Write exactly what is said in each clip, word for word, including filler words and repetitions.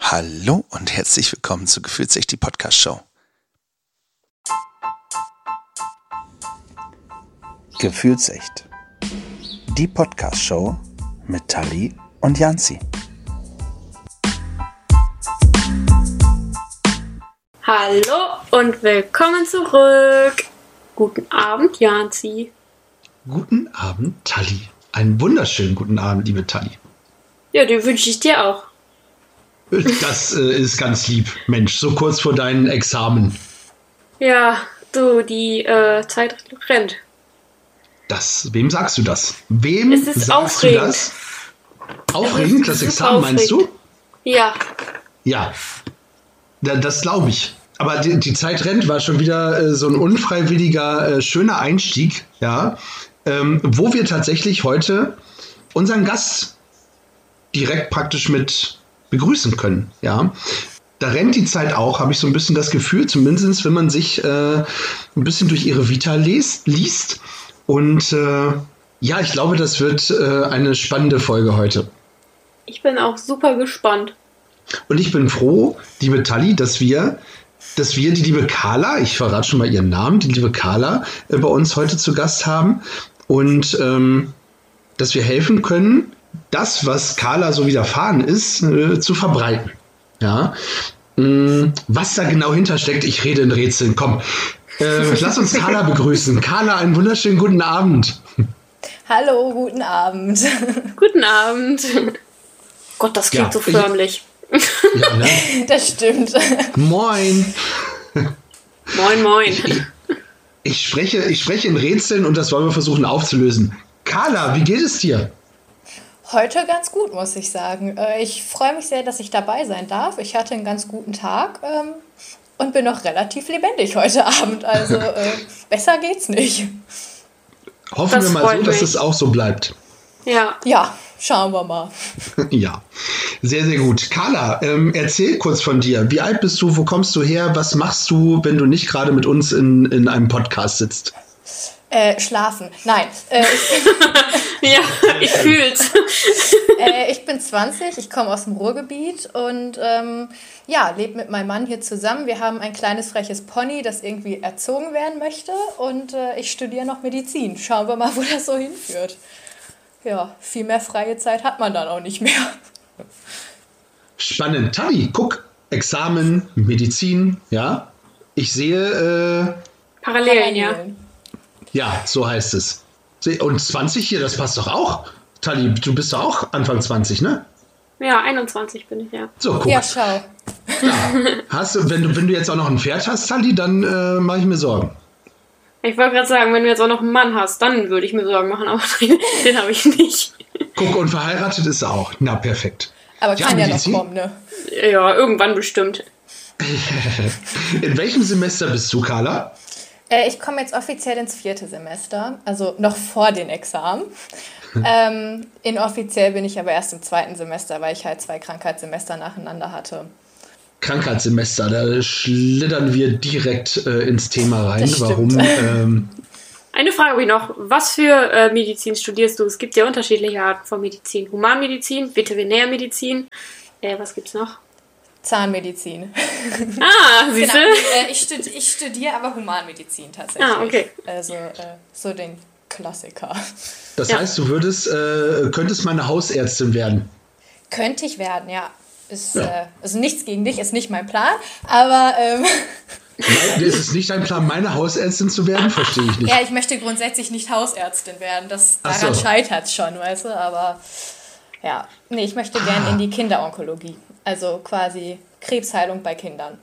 Hallo und herzlich willkommen zu Gefühlsecht, die Podcast-Show. Gefühlsecht, die Podcast-Show mit Tali und Janzi. Hallo und willkommen zurück. Guten Abend, Janzi. Guten Abend, Tali. Einen wunderschönen guten Abend, liebe Tali. Ja, den wünsche ich dir auch. Das äh, ist ganz lieb, Mensch, so kurz vor deinen Examen. Ja, du, die äh, Zeit rennt. Das, wem sagst du das? Wem Es ist sagst aufregend. du das? Aufregend, das super Examen meinst du? Ja, Ja, da, das glaube ich. Aber die, die Zeit rennt war schon wieder äh, so ein unfreiwilliger, äh, schöner Einstieg, ja, ähm, wo wir tatsächlich heute unseren Gast direkt praktisch mit begrüßen können, ja. Da rennt die Zeit auch, habe ich so ein bisschen das Gefühl, zumindest wenn man sich äh, ein bisschen durch ihre Vita les- liest. Und äh, ja, ich glaube, das wird äh, eine spannende Folge heute. ich bin auch super gespannt. Und ich bin froh, liebe Tali, dass wir, dass wir die liebe Carla, ich verrate schon mal ihren Namen, die liebe Carla, äh, bei uns heute zu Gast haben. Und ähm, dass wir helfen können, das, was Carla so widerfahren ist, äh, zu verbreiten. Ja. Mm, was da genau hintersteckt, ich rede in Rätseln. Komm, äh, lass uns Carla begrüßen. Carla, einen wunderschönen guten Abend. Hallo, guten Abend. Guten Abend. Gott, das klingt Ja, so förmlich. Ja, ne? Das stimmt. Moin. Moin, moin. Ich spreche, ich spreche in Rätseln und das wollen wir versuchen aufzulösen. Carla, wie geht es dir? Heute ganz gut, muss ich sagen. Äh, Ich freue mich sehr, dass ich dabei sein darf. Ich hatte einen ganz guten Tag ähm, und bin noch relativ lebendig heute Abend. Also äh, besser geht's nicht. Hoffen Das wir mal freut so, dass mich. es auch so bleibt. Ja, Ja, schauen wir mal. Ja, sehr, sehr gut. Carla, ähm, erzähl kurz von dir. Wie alt bist du? Wo kommst du her? Was machst du, wenn du nicht gerade mit uns in, in einem Podcast sitzt? Äh, schlafen. Nein, äh, ich, ja, ich fühl's. äh, ich bin zwanzig, ich komme aus dem Ruhrgebiet und ähm, ja, lebe mit meinem Mann hier zusammen. Wir haben ein kleines freches Pony, das irgendwie erzogen werden möchte und äh, ich studiere noch Medizin. Schauen wir mal, wo das so hinführt. Ja, viel mehr freie Zeit hat man dann auch nicht mehr. Spannend. Tabi, guck, Examen, Medizin, ja. Ich sehe, Parallelen, ja. äh, ja, so heißt es. Und zwanzig hier, das passt doch auch. Tali, du bist doch auch Anfang zwanzig, ne? Ja, einundzwanzig bin ich, ja. So, guck. Ja, schau. Ja. Hast du, wenn du, wenn du jetzt auch noch ein Pferd hast, Tali, dann äh, mache ich mir Sorgen. Ich wollte gerade sagen, wenn du jetzt auch noch einen Mann hast, dann würde ich mir Sorgen machen, aber den, den habe ich nicht. Guck, und verheiratet ist er auch. Na, perfekt. Aber Ja, kann ja noch Medizin? kommen, ne? Ja, irgendwann bestimmt. In welchem Semester bist du, Carla? Äh, ich komme jetzt offiziell ins vierte Semester, also noch vor den Examen. ähm, inoffiziell bin ich aber erst im zweiten Semester, weil ich halt zwei Krankheitssemester nacheinander hatte. Krankheitssemester, da schlittern wir direkt äh, ins Thema rein. Das stimmt. Warum? Ähm, Eine Frage habe ich noch. Was für äh, Medizin studierst du? Es gibt ja unterschiedliche Arten von Medizin. Humanmedizin, Veterinärmedizin. Äh, was gibt's noch? Zahnmedizin. Ah, siehst du? Genau. Äh, ich, studi- ich studiere aber Humanmedizin tatsächlich. Ah, okay. Also äh, so den Klassiker. das Ja. heißt, du würdest, äh, könntest meine Hausärztin werden. Könnte ich werden, ja. Ist, Ja. äh, also nichts gegen dich, ist nicht mein Plan, aber ähm, Nein, ist es nicht dein Plan, meine Hausärztin zu werden? Verstehe ich nicht. ja, ich möchte grundsätzlich nicht Hausärztin werden. Das, Ach daran so. scheitert es schon, weißt du, aber ja. Nee, ich möchte gerne in die Kinderonkologie. Also quasi Krebsheilung bei Kindern.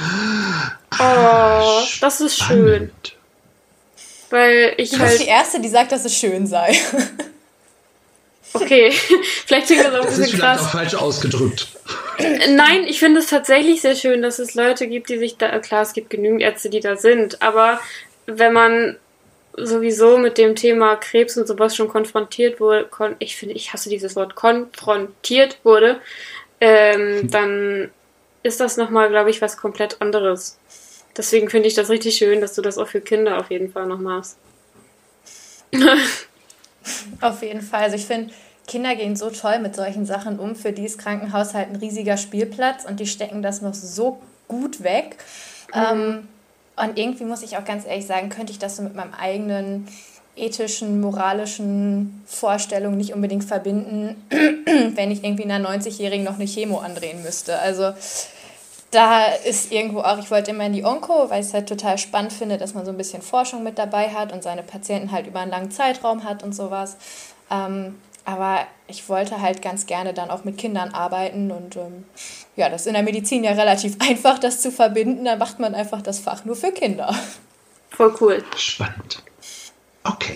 Oh, das ist schön. Spannend. Weil ich Du bist die halt... Erste, die sagt, dass es schön sei. Okay, vielleicht klingt das auch ein Das ist bisschen vielleicht auch krass. falsch ausgedrückt. Nein, ich finde es tatsächlich sehr schön, dass es Leute gibt, die sich da... Klar, es gibt genügend Ärzte, die da sind, aber wenn man sowieso mit dem Thema Krebs und sowas schon konfrontiert wurde, kon- ich finde, ich hasse dieses Wort, konfrontiert wurde, ähm, dann ist das nochmal, glaube ich, was komplett anderes. Deswegen finde ich das richtig schön, dass du das auch für Kinder auf jeden Fall noch machst. Auf jeden Fall. Also ich finde, Kinder gehen so toll mit solchen Sachen um. Für die ist Krankenhaus halt ein riesiger Spielplatz und die stecken das noch so gut weg. Mhm. Ähm, und irgendwie muss ich auch ganz ehrlich sagen, könnte ich das so mit meinem eigenen ethischen, moralischen Vorstellungen nicht unbedingt verbinden, wenn ich irgendwie einer neunzigjährigen noch eine Chemo andrehen müsste. Also da ist irgendwo auch, ich wollte immer in die Onko, weil ich es halt total spannend finde, dass man so ein bisschen Forschung mit dabei hat und seine Patienten halt über einen langen Zeitraum hat und sowas. Ähm, aber ich wollte halt ganz gerne dann auch mit Kindern arbeiten und ähm, ja, das ist in der Medizin ja relativ einfach, das zu verbinden. Da macht man einfach das Fach nur für Kinder. Voll cool. Spannend. Okay.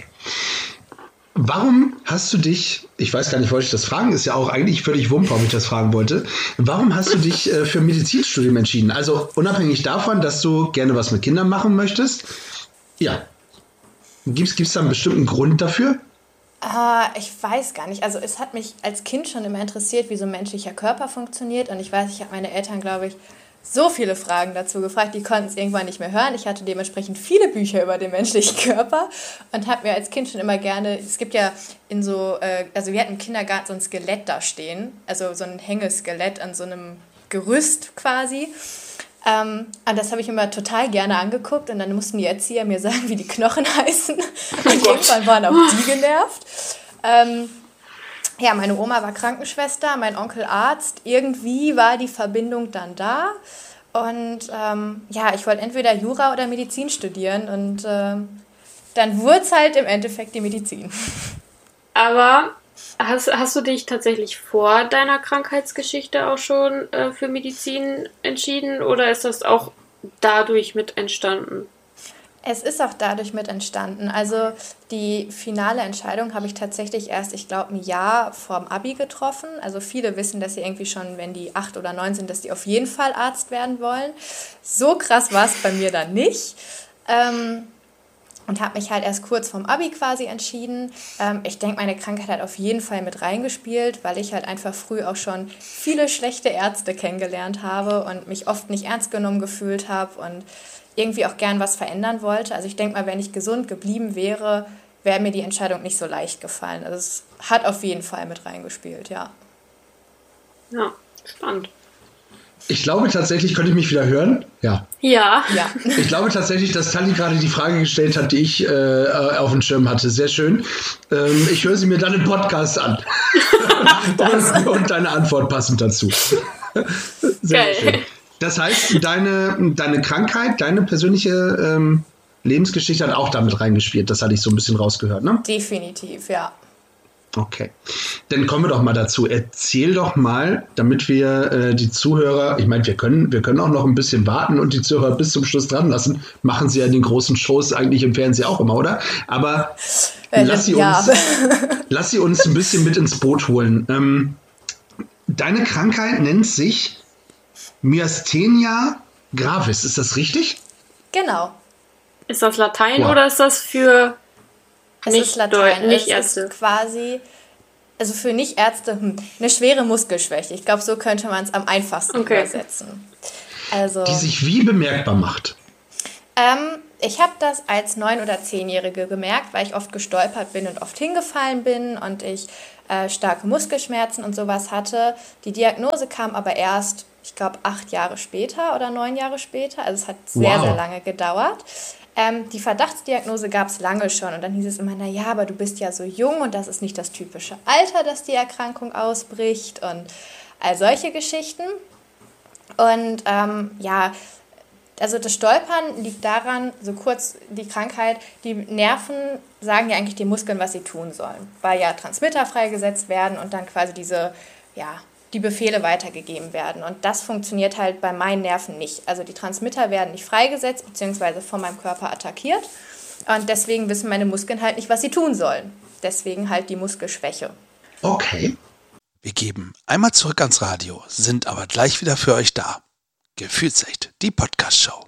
Warum hast du dich, ich weiß gar nicht, wollte ich das fragen, ist ja auch eigentlich völlig wumpe, ob ich das fragen wollte. Warum hast du dich äh, für ein Medizinstudium entschieden? Also unabhängig davon, dass du gerne was mit Kindern machen möchtest. Ja. Gibt es da einen bestimmten Grund dafür? Äh, ich weiß gar nicht. Also es hat mich als Kind schon immer interessiert, wie so ein menschlicher Körper funktioniert. Und ich weiß, ich habe meine Eltern, glaube ich, so viele Fragen dazu gefragt, die konnten es irgendwann nicht mehr hören. Ich hatte dementsprechend viele Bücher über den menschlichen Körper und habe mir als Kind schon immer gerne, es gibt ja in so, äh, also wir hatten im Kindergarten so ein Skelett da stehen, also so ein Hängeskelett an so einem Gerüst quasi. Ähm, und das habe ich immer total gerne angeguckt und dann mussten die Erzieher mir sagen, wie die Knochen heißen. Und irgendwann waren auch die genervt. Ähm, Ja, meine Oma war Krankenschwester, mein Onkel Arzt. Irgendwie war die Verbindung dann da. Und ähm, ja, ich wollte entweder Jura oder Medizin studieren. Und ähm, dann wurde es halt im Endeffekt die Medizin. Aber hast, hast du dich tatsächlich vor deiner Krankheitsgeschichte auch schon äh, für Medizin entschieden? Oder ist das auch dadurch mit entstanden? Es ist auch dadurch mit entstanden. Also die finale Entscheidung habe ich tatsächlich erst, ich glaube, ein Jahr vorm Abi getroffen. Also viele wissen, dass sie irgendwie schon, wenn die acht oder neun sind, dass die auf jeden Fall Arzt werden wollen. So krass war es bei mir dann nicht. Ähm, und habe mich halt erst kurz vorm Abi quasi entschieden. Ähm, ich denke, meine Krankheit hat auf jeden Fall mit reingespielt, weil ich halt einfach früh auch schon viele schlechte Ärzte kennengelernt habe und mich oft nicht ernst genommen gefühlt habe und irgendwie auch gern was verändern wollte. Also ich denke mal, wenn ich gesund geblieben wäre, wäre mir die Entscheidung nicht so leicht gefallen. Also es hat auf jeden Fall mit reingespielt, ja. Ja, spannend. Ich glaube tatsächlich, könnte ich mich wieder hören? Ja. Ja. Ja. Ich glaube tatsächlich, dass Tali gerade die Frage gestellt hat, die ich äh, auf dem Schirm hatte. Sehr schön. Ähm, ich höre sie mir dann im Podcast an. und, und deine Antwort passend dazu. Sehr Geil. schön. Das heißt, deine, deine Krankheit, deine persönliche ähm, Lebensgeschichte hat auch damit reingespielt. Das hatte ich so ein bisschen rausgehört, ne? Definitiv, ja. Okay. Dann kommen wir doch mal dazu. Erzähl doch mal, damit wir äh, die Zuhörer, ich meine, wir können, wir können auch noch ein bisschen warten und die Zuhörer bis zum Schluss dran lassen. Machen sie ja in den großen Shows eigentlich im Fernsehen auch immer, oder? Aber äh, lass, sie ja. uns, lass sie uns ein bisschen mit ins Boot holen. Ähm, deine Krankheit nennt sich Myasthenia gravis, ist das richtig? Genau. Ist das Latein Wow. oder ist das für Es nicht ist Latein. Deu- nicht es Ärzte? ist quasi, also für Nicht-Ärzte, hm, eine schwere Muskelschwäche. Ich glaube, so könnte man es am einfachsten Okay. übersetzen. Also, Die sich wie bemerkbar macht. ähm, ich habe das als neun- oder zehnjährige gemerkt, weil ich oft gestolpert bin und oft hingefallen bin und ich äh, starke Muskelschmerzen und sowas hatte. Die Diagnose kam aber erst, ich glaube, acht Jahre später oder neun Jahre später. Also es hat sehr, Wow. sehr lange gedauert. Ähm, die Verdachtsdiagnose gab es lange schon und dann hieß es immer, naja, aber du bist ja so jung und das ist nicht das typische Alter, dass die Erkrankung ausbricht und all solche Geschichten. Und ähm, ja, also das Stolpern liegt daran, so kurz die Krankheit, die Nerven sagen ja eigentlich den Muskeln, was sie tun sollen, weil ja Transmitter freigesetzt werden und dann quasi diese, ja, die Befehle weitergegeben werden. Und das funktioniert halt bei meinen Nerven nicht. Also die Transmitter werden nicht freigesetzt, beziehungsweise von meinem Körper attackiert. Und deswegen wissen meine Muskeln halt nicht, was sie tun sollen. Deswegen halt die Muskelschwäche. Okay. Wir geben einmal zurück ans Radio, sind aber gleich wieder für euch da. Gefühlsecht, die Podcast-Show.